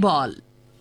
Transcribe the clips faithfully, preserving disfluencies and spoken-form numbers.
பால்.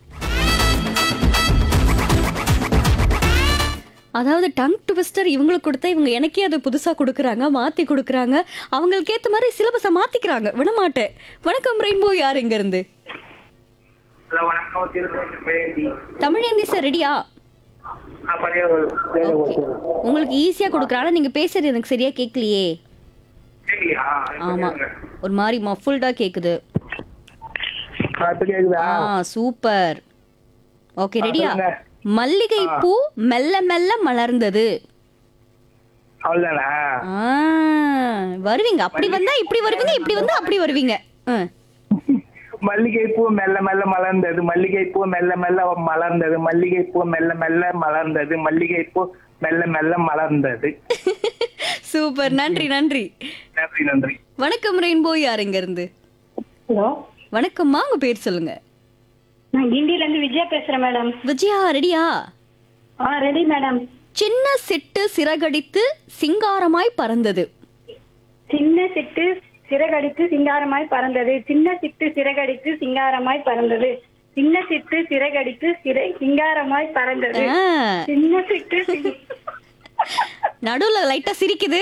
அதாவது tongue twister இவங்களுக்கு கொடுத்தா இவங்க எனக்கே அதை புதுசா கொடுக்குறாங்க, மாத்தி கொடுக்குறாங்க. அவங்களுக்கு ஏத்த மாதிரி சிலபஸை மாத்திக்கிறாங்க. விடமாட்டேன். வணக்கம் ரெயின்போ, யார் எங்க இருந்து? ஹலோ வணக்கம், திருப்பதி தமிழேந்தி. தமிழேந்தி சார் ரெடியா? ஆ, பழைய ஒரு வேலை ஓகே. கொடுத்துருங்க. உங்களுக்கு ஈஸியா கொடுக்குறாங்க. நீங்க பேசுறது எனக்கு சரியா கேட்கலையே. சரியா? ஆமா, ஒரு மாதிரி மஃபுல்டா கேக்குது. ஆ, இப்ப கேக்குதா? ஆ சூப்பர். ஓகே ஆ, ரெடியா? சொல்லுங்க. மல்லிகை பூ மெல்ல மெல்ல மலர்ந்தது. அவ்வளவுதானா? ஆ, வருவீங்க. அப்படி வந்தா இப்படி வருவீங்க, இப்படி வந்தா அப்படி வருவீங்க. ஆ. மல்லிகை பூ மெல்ல மெல்ல மலர்ந்தது, மல்லிகை பூ மெல்ல மெல்ல மலர்ந்தது, மல்லிகை பூ மெல்ல மெல்ல மலர்ந்தது, மல்லிகை பூ மெல்ல மெல்ல மலர்ந்தது. சூப்பர், நன்றி நன்றி. நன்றி நன்றி. வணக்கம் ரெயின்போ, யார் எங்க இருந்து? ஹலோ, வணக்கம்மா, உங்க பேர் சொல்லுங்க. நான் கிண்டில இருந்து விஜயா பேசுறேன் மேடம். விஜயா ரெடியா? ஆ ரெடி மேடம். சின்ன சிட்டு சிறகடித்து சிங்காரமாய் பறந்தது. சின்ன சிட்டு சிறகடித்து சிங்காரமாய் பறந்தது. சின்ன சிட்டு சிறகடித்து சிங்காரமாய் பறந்தது. சின்ன சிட்டு சிறகடித்து சிறை சிங்காரமாய் பறந்தது. ஆ, சின்ன சிட்டு சி- நடுவுல லைட்டா சிரிக்குது.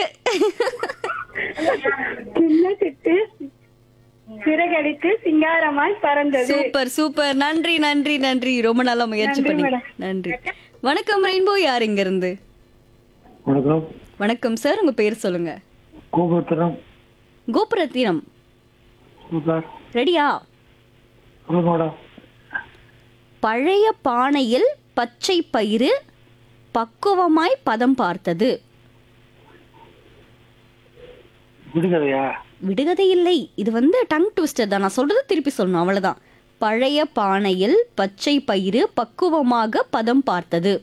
சின்ன சிட்டு சிறகடித்து சிங்காரமாய் பறந்தது. சூப்பர் சூப்பர், நன்றி நன்றி நன்றி. ரொம்ப நல்லா முயற்சி நன்றி பண்ணி. மேடம். நன்றி. வணக்கம் ரெயின்போ, யார் எங்க இருந்து? வணக்கம். வணக்கம் சார், உங்க பேர் சொல்லுங்க. கோபுரத்தினம். கோபுரத்தினம் சூப்பர். ரெடியா? சொல்லுங்க மேடம். பழைய பானையில் பச்சை பயிறு பக்குவமாய் பதம் பார்த்தது. விடுகதையா? விடுகதை இல்லை, இது வந்து டங் ட்விஸ்டர் தான். நான் சொல்றது திருப்பி சொல்லணும், அவ்வளவுதான். பழைய பானையில் பச்சை பயிறு பக்குவமாக பதம் பார்த்தது.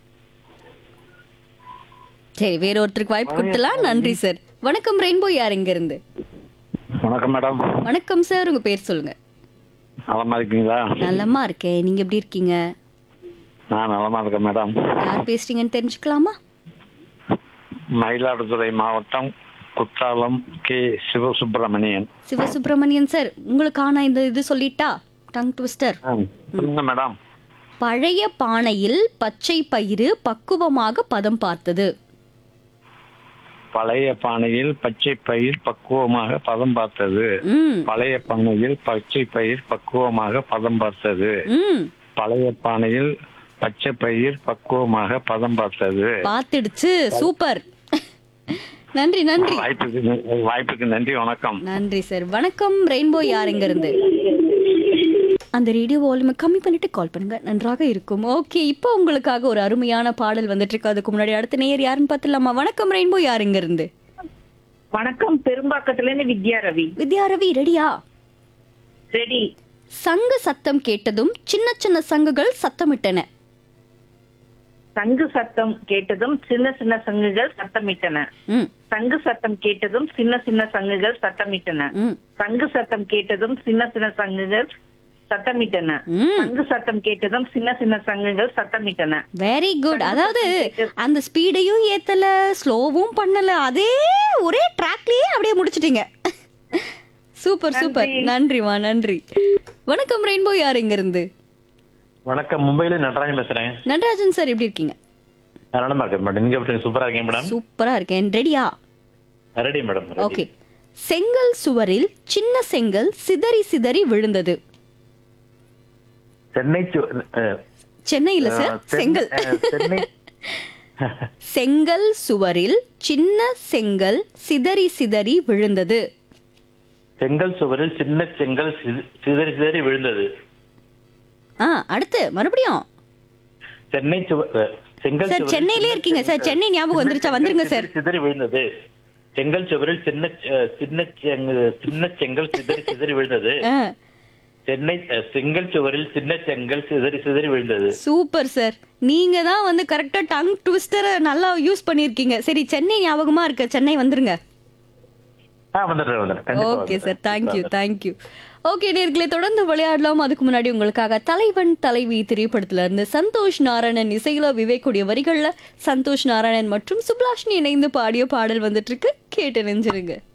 சரி, வேற ஒருத்தருக்கு வாய்ப்பு கொடுத்தலாம். நன்றி சார். வணக்கம் ரெயின்போ, யார் எங்க இருந்து? வணக்கம் மேடம். வணக்கம் சார், உங்க பேர் சொல்லுங்க. நலமா இருக்கீங்களா? நலமா இருக்கேன், நீங்க எப்படி இருக்கீங்க? நான் நலமா இருக்கேன் மேடம். யார் பேசுறீங்கன்னு தெரிஞ்சுக்கலாமா? மயிலாடுதுறை மாவட்டம் குற்றாலம் கே சிவசுப்பிரமணியன். சிவசுப்பிரமணியன் சார், உங்களுக்கான இந்த இது சொல்லிட்டா டங் ட்விஸ்டர். சொல்லுங்க மேடம். பழைய பானையில் பச்சை பயிறு பக்குவமாக பதம் பார்த்தது. பழைய பானையில் பச்சை பயிர் பக்குவமாக பதம் பார்த்தது. ம் பழைய பானையில் பச்சை பயிர் பக்குவமாக பதம் பார்த்தது. ம் பழைய பானையில் பச்சை பயிர் பக்குவமாக பதம் பார்த்தது. பார்த்துடுச்சு. சூப்பர். நன்றி நன்றி வாய்ப்புக்கு வாய்ப்புக்கு நன்றி. வணக்கம். நன்றி சார். வணக்கம் ரெயின்போ, யார் எங்க இருந்து? அந்த ரேடியோ வால்யூமை கம்மி பண்ணிட்டு கால் பண்ணுங்க, நன்றாக இருக்கும். ஓகே, இப்போ உங்களுக்காக ஒரு அருமையான பாடல் வந்துட்டு இருக்கு. அதுக்கு முன்னாடி அடுத்த நேயர் யாருன்னு பார்த்துலாமா? வணக்கம் ரெயின்போ, யார் எங்க இருந்து? வணக்கம், பெரும்பாக்கத்துல இருந்து வித்யா ரவி. வித்யா ரவி ரெடியா? ரெடி. சங்கு சத்தம் கேட்டதும் சின்ன சின்ன சங்குகள் சத்தமிட்டன. சங்கு சத்தம் கேட்டதும் சின்ன சின்ன சங்குகள் சத்தமிட்டன. ம் சங்கு சத்தம் கேட்டதும் சின்ன சின்ன சங்குகள் சத்தமிட்டன. ம் சங்கு சத்தம் கேட்டதும் சின்ன சின்ன சங்குகள் சத்தமிட்டன. ம் சங்கு சத்தம் கேட்டதும் சின்ன சின்ன சங்குகள் சத்தமிட்டன. Very good. அதாவது அந்த ஸ்பீடையும் ஏத்தல, ஸ்லோவும் பண்ணல, அதே ஒரே ட்ராக்லயே அப்படியே முடிச்சிட்டீங்க. சூப்பர் சூப்பர், நன்றிமா நன்றி. வணக்கம் ரெயின்போ, யார் எங்க இருந்து? வணக்கம், மும்பைல நடராஜன் பேசுறேன். நடராஜன் சார், எப்படி இருக்கீங்க? நல்லமா இருக்கேன் மேடம். நீங்க எப்படி? சூப்பரா இருக்கேன் மேடம். சூப்பரா இருக்கேன். ரெடியா? Ready madam. ஓகே. செங்கல் சுவரில் சின்ன செங்கல் சிதறி சிதறி விழுந்தது. சென்னை சு- அஹ், சென்னையில சார், அஹ், சென்னை- செங்கல். அஹ், சென்னை செங்கல் சுவரில் சின்ன செங்கல் சிதறி சிதறி விழுந்தது. செங்கல் சுவரில் சின்ன செங்கல் சித- சிதறி சிதறி விழுந்தது. ஆ, அடுத்து மறுபடியும். சென்னை சுவ- அஹ், செங்கல் சார், சுவரில் சென்னையிலே சின்ன இருக்கீங்க சார். செங்கல் சென்னை ஞாபகம் வந்துருச்சா? சின்ன வந்துருங்க செங்கல் சார். சிதறி சிதறி விழுந்தது. செங்கல் சுவரில் சின்ன அஹ், சின்ன செங்க- சின்ன செங்கல் சிதறி சிதறி விழுந்தது. ஆ, சென்னை அஹ், செங்கல் சுவரில் சின்ன செங்கல் சிதறி சிதறி விழுந்தது. Super sir. நீங்க தான் வந்து கரெக்டா டங் ட்விஸ்டரை நல்லா யூஸ் பண்ணிருக்கீங்க. சரி, சென்னை ஞாபகமா இருக்கு, சென்னை வந்துருங்க. ஆ, வந்துடுறேன் வந்துடுறேன். கண்டிப்பா ஓகே சார், வந்துடுறேன். Thank you thank you. ஓகே நேயர்களே, தொடர்ந்து விளையாடலாம். அதுக்கு முன்னாடி உங்களுக்காக தலைவன் தலைவி திரைப்படத்துல இருந்து சந்தோஷ் நாராயணன் இசையில விவேக்குடைய வரிகள்ல சந்தோஷ் நாராயணன் மற்றும் சுப்லாஷினி இணைந்து பாடிய பாடல் வந்துட்டு இருக்கு. கேட்டு நெஞ்சிருங்க.